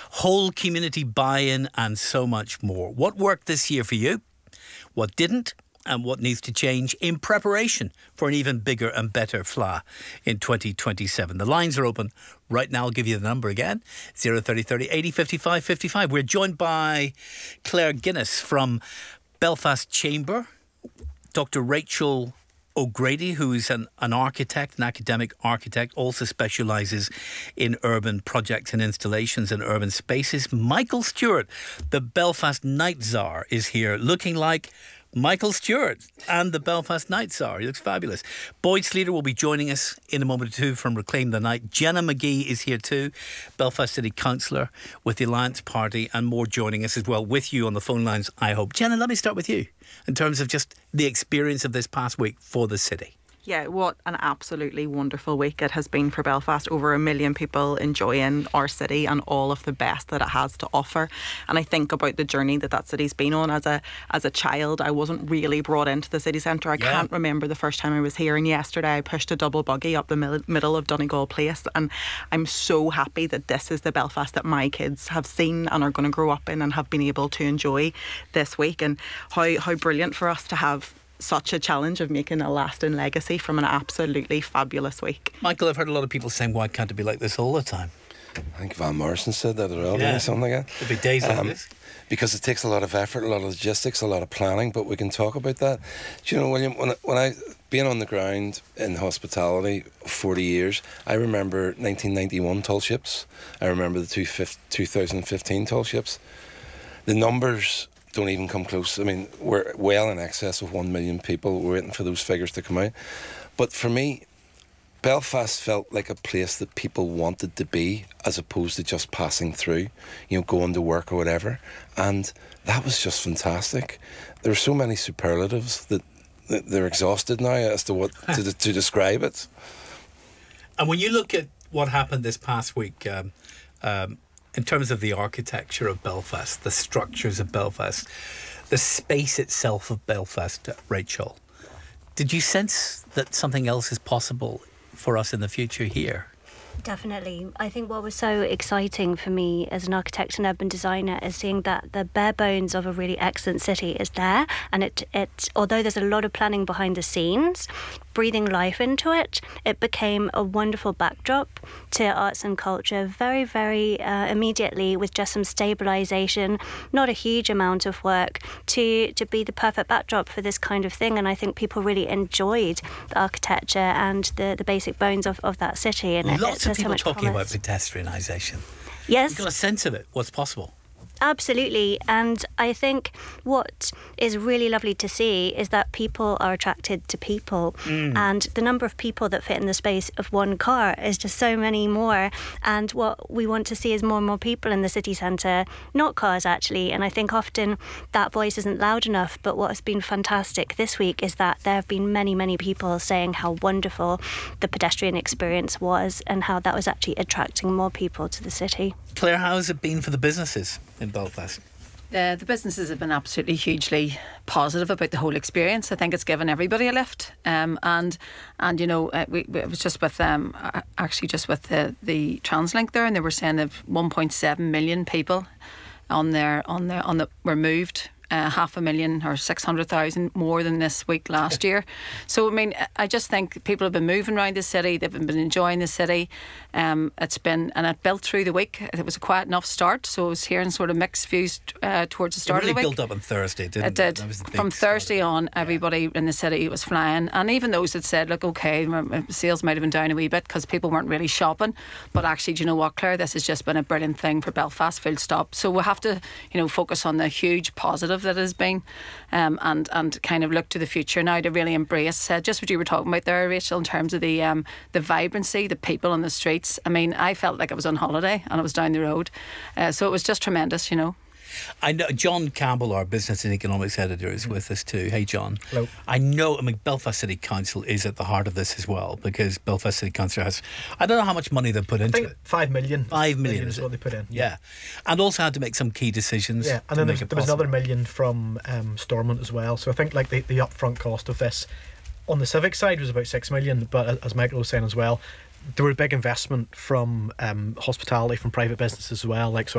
whole community buy-in and so much more. What worked this year for you? What didn't? And what needs to change in preparation for an even bigger and better FLA in 2027. The lines are open right now. I'll give you the number again, 030 30 80 55 55. We're joined by Claire Guinness from Belfast Chamber, Dr. Rachel O'Grady, who's an architect, an academic architect, also specialises in urban projects and installations and urban spaces. Michael Stewart, the Belfast Night Czar, is here, looking like Michael Stewart and the Belfast Night Czar. He looks fabulous. Boyd Sleater will be joining us in a moment or two from Reclaim the Night. Jenna McGee is here too, Belfast City Councillor with the Alliance Party, and more joining us as well with you on the phone lines, I hope. Jenna, let me start with you in terms of just the experience of this past week for the city. Yeah, what an absolutely wonderful week it has been for Belfast. Over 1 million people enjoying our city and all of the best that it has to offer. And I think about the journey that city's been on. As a child, I wasn't really brought into the city centre. I can't remember the first time I was here. And yesterday I pushed a double buggy up the middle of Donegal Place. And I'm so happy that this is the Belfast that my kids have seen and are going to grow up in and have been able to enjoy this week. And how brilliant for us to have such a challenge of making a lasting legacy from an absolutely fabulous week. Michael, I've heard a lot of people saying, why can't it be like this all the time? I think Van Morrison said that as well, didn't he? Something like that. There'll be days like this. Because it takes a lot of effort, a lot of logistics, a lot of planning, but we can talk about that. Do you know, William, when I being on the ground in hospitality 40 years, I remember 1991 tall ships. I remember the 2015 tall ships. The numbers don't even come close. I mean, we're well in excess of 1 million people. We're waiting for those figures to come out. But for me, Belfast felt like a place that people wanted to be, as opposed to just passing through, going to work or whatever. And that was just fantastic. There are so many superlatives that they're exhausted now as to what to describe it. And when you look at what happened this past week, in terms of the architecture of Belfast, the structures of Belfast, the space itself of Belfast, Rachel, did you sense that something else is possible for us in the future here? Definitely. I think what was so exciting for me as an architect and urban designer is seeing that the bare bones of a really excellent city is there, and it although there's a lot of planning behind the scenes, breathing life into it, it became a wonderful backdrop to arts and culture very, very immediately, with just some stabilisation, not a huge amount of work, to be the perfect backdrop for this kind of thing. And I think people really enjoyed the architecture and the basic bones of that city. And lots of people talking about pedestrianisation. Yes. You've got a sense of it, what's possible. Absolutely. And I think what is really lovely to see is that people are attracted to people. And the number of people that fit in the space of one car is just so many more. And what we want to see is more and more people in the city centre, not cars actually. And I think often that voice isn't loud enough. But what has been fantastic this week is that there have been many, many people saying how wonderful the pedestrian experience was and how that was actually attracting more people to the city. Claire, how has it been for the businesses in Belfast? The businesses have been absolutely hugely positive about the whole experience. I think it's given everybody a lift. And it was just with the TransLink there, and they were saying that 1.7 million people were moved. 500,000 or 600,000 more than this week last year. So I mean, I just think people have been moving around the city. They've been enjoying the city. It built through the week. It was a quiet enough start, so I was hearing sort of mixed views towards the start of the week. It really built up on Thursday, didn't it? It did. From Thursday on, everybody in the city was flying, and even those that said, "Look, okay, sales might have been down a wee bit because people weren't really shopping," but actually, do you know what, Claire? This has just been a brilliant thing for Belfast. Full stop. So we have to, focus on the huge positive that has been, and kind of look to the future now to really embrace just what you were talking about there, Rachel, in terms of the vibrancy, the people on the streets. I mean, I felt like I was on holiday and I was down the road, so it was just tremendous. I know John Campbell, our business and economics editor, is with us too. Hey, John. Hello. I mean, Belfast City Council is at the heart of this as well, because Belfast City Council has, I don't know how much money they put into it. 5 million. 5 million is what they put in. Yeah. And also had to make some key decisions. Yeah, and then there was another million from Stormont as well. So I think like the upfront cost of this on the civic side was about 6 million, but as Michael was saying as well, there were a big investment from hospitality, from private businesses as well. So